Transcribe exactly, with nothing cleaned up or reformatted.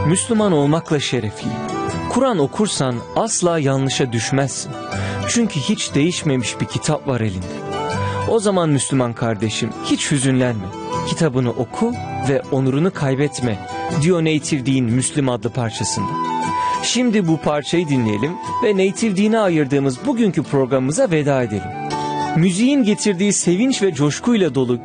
Müslüman olmakla şerefliyim. Kur'an okursan asla yanlışa düşmezsin. Çünkü hiç değişmemiş bir kitap var elinde. O zaman Müslüman kardeşim hiç hüzünlenme. Kitabını oku ve onurunu kaybetme diyor Native Dean Müslüm adlı parçasında. Şimdi bu parçayı dinleyelim ve Native Dean'e ayırdığımız bugünkü programımıza veda edelim. Müziğin getirdiği sevinç ve coşkuyla dolu